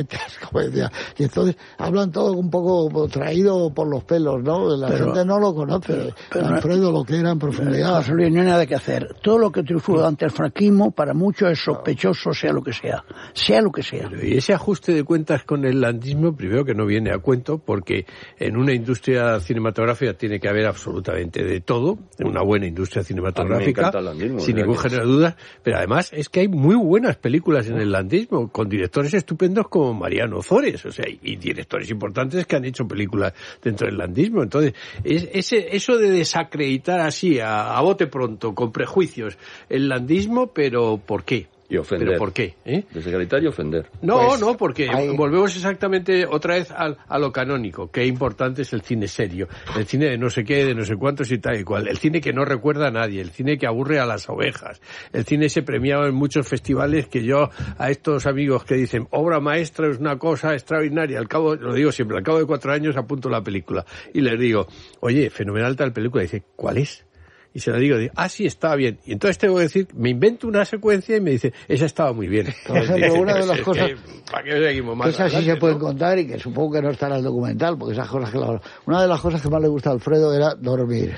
como decía. Y entonces hablan todo un poco traído por los pelos, ¿no? La gente no lo conoce. Alfredo, lo que era en profundidad. José Luis, no hay nada que hacer. Todo lo que triunfó ante el franquismo, para muchos es sospechoso, sea lo que sea. Sea lo que sea. Pero, y ese ajuste de cuentas con el landismo, primero que no viene a cuento, porque en una industria cinematográfica tiene que haber absolutamente de todo, una buena industria cinematográfica, sin ningún género de dudas, pero además es que hay muy buenas películas en el landismo, con directores estupendos como Mariano Ozores, o sea, y directores importantes que han hecho películas dentro del landismo. Entonces, eso de desacreditar así, a bote pronto, con prejuicios, el landismo, pero ¿por qué? Y ofender. ¿Pero por qué? Desacreditar y ofender. No, porque volvemos exactamente otra vez a lo canónico. Qué importante es el cine serio. El cine de no sé qué, de no sé cuántos y tal y cual. El cine que no recuerda a nadie. El cine que aburre a las ovejas. El cine ese premiado en muchos festivales que yo, a estos amigos que dicen, obra maestra es una cosa extraordinaria. Al cabo, lo digo siempre, al cabo de 4 años apunto la película. Y les digo, oye, fenomenal tal película. Y dice, ¿cuál es? Y se la digo, sí, estaba bien. Y entonces tengo que decir, me invento una secuencia y me dice, esa estaba muy bien. Por ejemplo, una de las cosas ¿para qué seguimos más? Esas sí se pueden contar y que supongo que no estará el documental, porque esas cosas una de las cosas que más le gusta a Alfredo era dormir.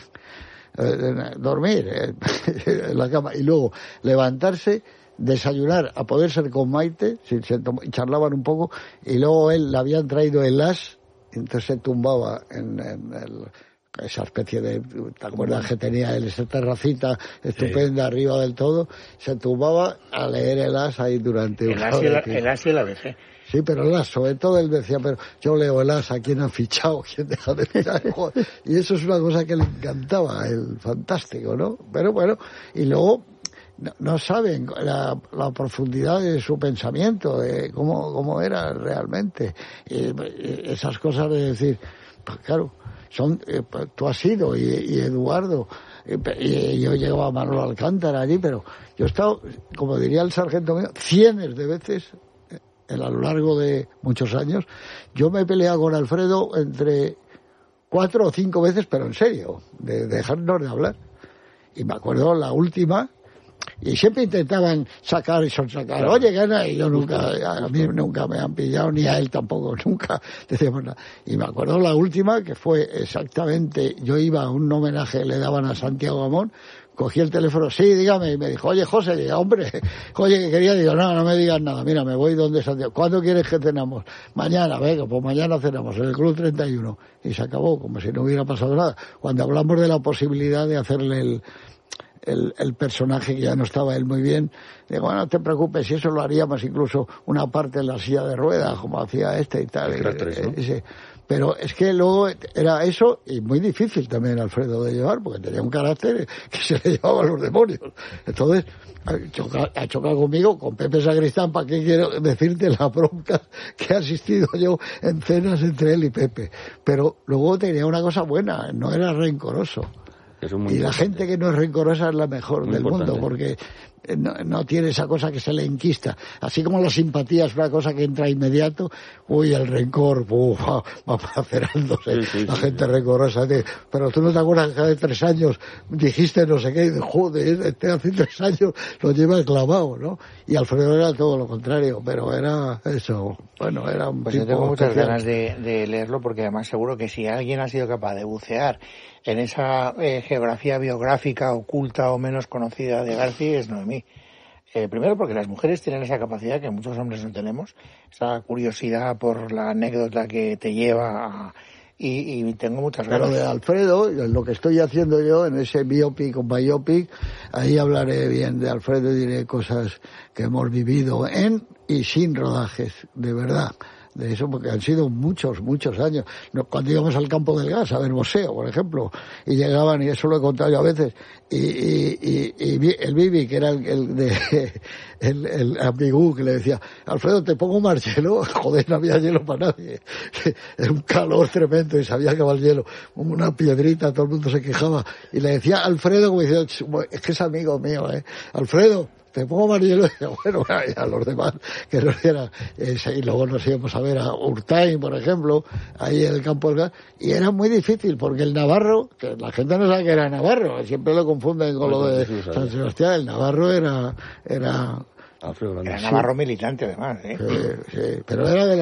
Dormir en la cama y luego levantarse, desayunar, a poder ser con Maite, charlaban un poco, y luego él le habían traído el as, entonces se tumbaba en esa especie de, ¿te acuerdas que tenía él esa terracita estupenda arriba del todo? Se tumbaba a leer el as ahí durante el as y el ABC. Sí, pero el as, sobre todo él decía, pero yo leo el as, ¿a quién han fichado? ¿Quién deja de fichar? Y eso es una cosa que le encantaba, el fantástico, ¿no? Pero bueno, y luego no saben la profundidad de su pensamiento, de cómo era realmente. Y esas cosas de decir, pues claro, tú has ido y Eduardo y yo llegaba a Manolo Alcántara allí, pero yo he estado, como diría el sargento mío, cientos de veces a lo largo de muchos años. Yo me he peleado con Alfredo entre 4 o 5 veces, pero en serio, de dejarnos de hablar. Y me acuerdo la última, y siempre intentaban sacar y sonsacar. Oye, gana, y yo nunca, a mí nunca me han pillado, ni a él tampoco, nunca decíamos nada. Y me acuerdo la última, que fue exactamente, yo iba a un homenaje, le daban a Santiago Amón, cogí el teléfono, sí, dígame, y me dijo, oye, José, diga, hombre, oye, que quería, digo, no me digas nada, mira, me voy donde Santiago, ¿cuándo quieres que cenamos? Mañana, venga, pues mañana cenamos, en el Club 31, y se acabó, como si no hubiera pasado nada. Cuando hablamos de la posibilidad de hacerle el personaje, que ya no estaba él muy bien, digo, bueno, no te preocupes, si eso lo haríamos incluso una parte en la silla de ruedas, como hacía y tal. Pero es que luego era eso, y muy difícil también Alfredo de llevar, porque tenía un carácter que se le llevaba a los demonios. Entonces, ha chocado conmigo, con Pepe Sacristán, ¿para qué quiero decirte la bronca que he asistido yo en cenas entre él y Pepe? Pero luego tenía una cosa buena, no era rencoroso. Y la gente que no es rencorosa es la mejor del mundo, porque no tiene esa cosa que se le enquista. Así como la simpatía es una cosa que entra inmediato, el rencor, va macerándose. La gente rencorosa. Pero tú no te acuerdas que hace 3 años dijiste no sé qué, y joder, hace 3 años lo lleva clavado, ¿no? Y Alfredo era todo lo contrario, pero era eso. Bueno, era un pues yo tengo muchas ganas de leerlo, porque además seguro que si alguien ha sido capaz de bucear en esa geografía biográfica oculta o menos conocida de García es Noemí. Primero porque las mujeres tienen esa capacidad que muchos hombres no tenemos, esa curiosidad por la anécdota que te lleva y tengo muchas ganas. Pero de Alfredo, lo que estoy haciendo yo en ese biopic o biopic, ahí hablaré bien de Alfredo y diré cosas que hemos vivido en y sin rodajes, de verdad. De eso, porque han sido muchos años. Cuando íbamos al Campo del Gas a ver boxeo, por ejemplo, y llegaban, y eso lo he contado yo a veces, y el Bibi, que era el ambigú, que le decía, Alfredo, ¿te pongo más hielo? Joder, no había hielo para nadie. Era un calor tremendo y sabía que va el hielo. Una piedrita, todo el mundo se quejaba. Y le decía a Alfredo, como diciendo, es que es amigo mío, Alfredo, te pongo más hielo, y bueno, a los demás que no era, y luego nos íbamos a ver a Urtain, por ejemplo, ahí en el Campo del Gas, y era muy difícil, porque el navarro, que la gente no sabe que era navarro, siempre lo confunden con lo de San Sebastián, el navarro era Era navarro militante, además, ¿eh? Sí, pero era de